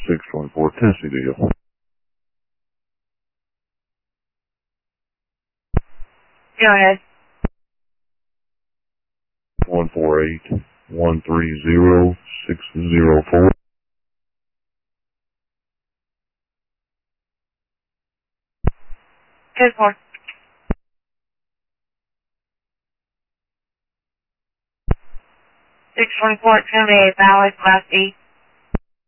624 Tennessee deal. Go ahead. 148-130-604. Good for 624 at 78 Valley, Class E.